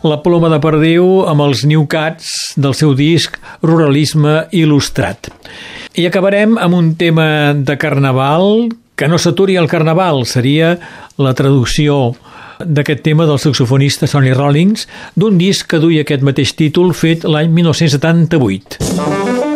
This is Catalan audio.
La Ploma de Perdiu amb els New Cats del seu disc Ruralisme Il·lustrat. I acabarem amb un tema de carnaval, que no s'aturi el carnaval, seria la traducció d'aquest tema del saxofonista Sonny Rollins d'un disc que duia aquest mateix títol fet l'any 1978.